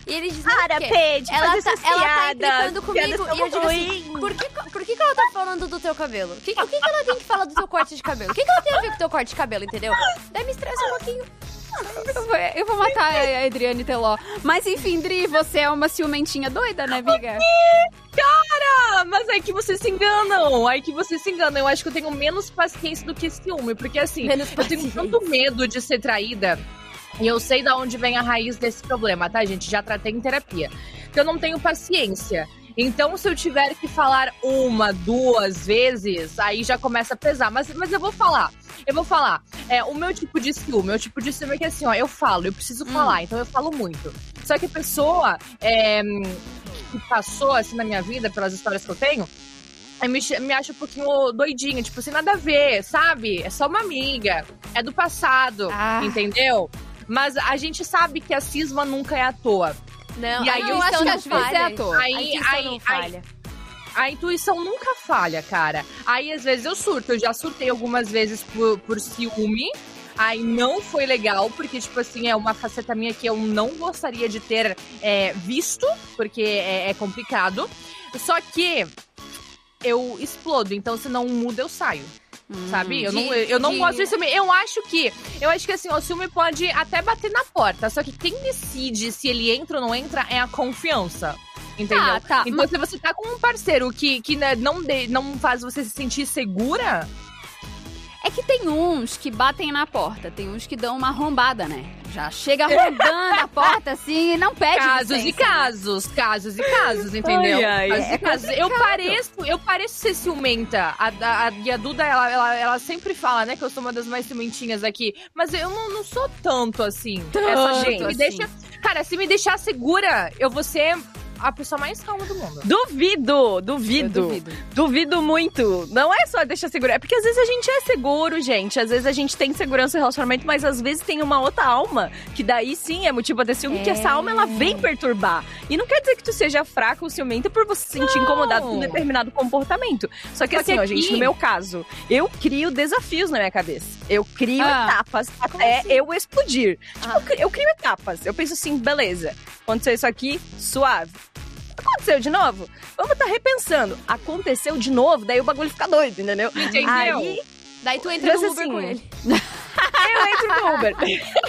E ele diz, Para, Paige, ela tá implicando comigo e eu digo assim, por que ela tá falando do teu cabelo? O que ela tem que falar do teu corte de cabelo? O que ela tem a ver com o teu corte de cabelo, entendeu? Daí me estressa um pouquinho. Eu vou matar a Adriane Teló. Mas enfim, Dri, você é uma ciumentinha doida, né, amiga? Cara, mas aí que vocês se enganam. Eu acho que eu tenho menos paciência do que ciúme. Porque assim, eu tenho tanto medo de ser traída. E eu sei de onde vem a raiz desse problema, tá, gente? Já tratei em terapia. Que eu não tenho paciência. Então, se eu tiver que falar 1, 2 vezes, aí já começa a pesar. Mas eu vou falar. O meu tipo de ciúme é que assim, ó, eu preciso falar, então eu falo muito. Só que a pessoa que passou assim na minha vida, pelas histórias que eu tenho, me acha um pouquinho doidinha, tipo assim, nada a ver, sabe? É só uma amiga, é do passado, entendeu? Mas a gente sabe que a cisma nunca é à toa. Não, e aí eu acho que às vezes é à toa. A intuição nunca falha, cara. Aí, às vezes, eu surto. Eu já surtei algumas vezes por ciúme. Aí não foi legal, porque, tipo assim, é uma faceta minha que eu não gostaria de ter visto, porque é complicado. Só que eu explodo, então se não muda, eu saio. Sabe? Eu não gosto de ciúme. Eu acho que assim, o ciúme pode até bater na porta. Só que quem decide se ele entra ou não entra é a confiança. Entendeu? Tá. Então, se você tá com um parceiro que não faz você se sentir segura... É que tem uns que batem na porta, tem uns que dão uma arrombada, né? Já chega arrombando a porta assim e não pede casos e casos, entendeu? Casos. Eu pareço ser ciumenta. E a Duda, ela sempre fala, né, que eu sou uma das mais ciumentinhas aqui. Mas eu não sou tanto assim. Essa gente me deixa... Cara, se me deixar segura, eu vou ser... a pessoa mais calma do mundo. Duvido muito. Não é só deixar seguro. É porque às vezes a gente é seguro, gente. Às vezes a gente tem segurança no relacionamento, mas às vezes tem uma outra alma, que daí sim é motivo a ter ciúme, que essa alma, ela vem perturbar. E não quer dizer que tu seja fraca ou ciumenta por você se sentir incomodado com um determinado comportamento. Só que assim, ó, gente, no meu caso, eu crio desafios na minha cabeça. Eu crio etapas até eu explodir. Tipo, eu crio etapas. Eu penso assim, beleza, aconteceu isso aqui, suave. Aconteceu de novo? Vamos estar repensando. Aconteceu de novo, daí o bagulho fica doido, entendeu? Entendeu? Daí tu entra no Uber com ele. Eu entro no Uber.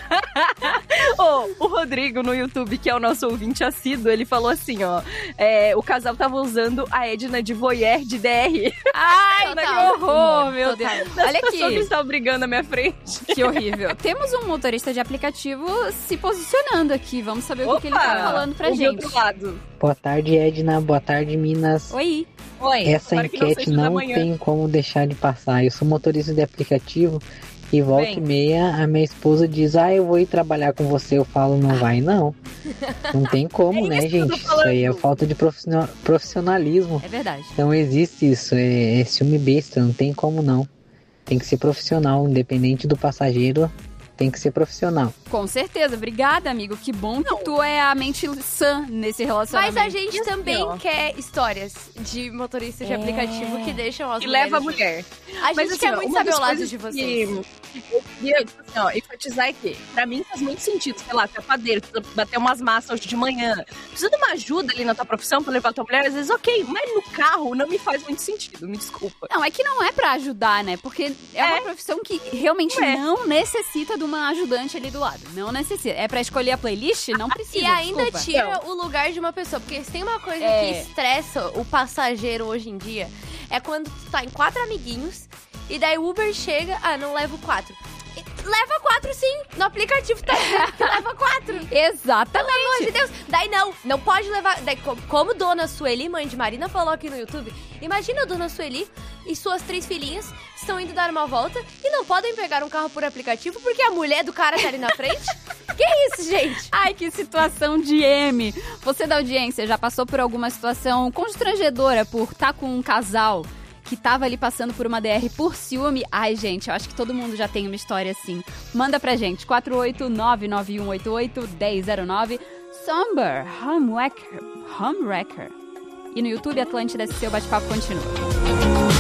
O Rodrigo, no YouTube, que é o nosso ouvinte assíduo, ele falou assim, ó. O casal tava usando a Edna de voyeur de DR. Ai, que horror, meu Deus. Olha aqui. Que estavam brigando na minha frente. Que horrível. Temos um motorista de aplicativo se posicionando aqui. Vamos saber o que ele tá falando pra gente. Do outro lado. Boa tarde, Edna. Boa tarde, Minas. Oi. Essa enquete não tem como deixar de passar. Eu sou motorista de aplicativo e volta e meia a minha esposa diz, eu vou ir trabalhar com você. Eu falo, não vai não. Não tem como, né, gente? Isso aí é falta de profissionalismo. É verdade. Então existe isso, é ciúme besta, não tem como não. Tem que ser profissional, independente do passageiro. Tem que ser profissional. Com certeza. Obrigada, amigo. Que bom que tu é a mente sã nesse relacionamento. Mas a gente também quer histórias de motoristas de aplicativo que deixam as que mulheres... leva a mulher. A gente quer muito saber o lado de vocês. Eu queria, tipo assim, enfatizar aqui. Pra mim faz muito sentido, sei lá, tu é padeiro, tu bater umas massas hoje de manhã. Precisa de uma ajuda ali na tua profissão pra levar tua mulher? Às vezes, ok, mas no carro não me faz muito sentido, me desculpa. Não, é que não é pra ajudar, né? Porque é uma profissão que realmente não necessita de uma ajudante ali do lado. Não necessita. É pra escolher a playlist? Não precisa. E ainda tira o lugar de uma pessoa. Porque se tem uma coisa que estressa o passageiro hoje em dia, é quando tu tá em 4 amiguinhos e daí o Uber chega, não levo 4. Leva 4 sim, no aplicativo tá dizendo que leva 4. Exatamente. Pelo amor de Deus. Daí não pode levar. Daí, como Dona Sueli, mãe de Marina, falou aqui no YouTube, imagina a Dona Sueli e suas 3 filhinhas estão indo dar uma volta e não podem pegar um carro por aplicativo porque a mulher do cara tá ali na frente. Que isso, gente? Ai, que situação de M. Você da audiência já passou por alguma situação constrangedora por estar com um casal que tava ali passando por uma DR por ciúme? Ai, gente, eu acho que todo mundo já tem uma história assim. Manda pra gente, 48991881009. Somber, Homewrecker. E no YouTube, Atlântida, seu bate-papo continua.